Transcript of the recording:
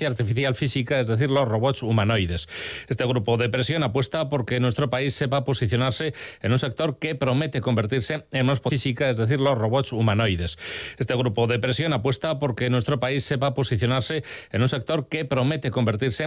inteligencia artificial física, es decir, los robots humanoides. Este grupo de presión apuesta porque nuestro país sepa posicionarse en un sector que promete convertirse en más física, es decir, los robots humanoides. Este grupo de presión apuesta porque nuestro país sepa posicionarse en un sector que promete convertirse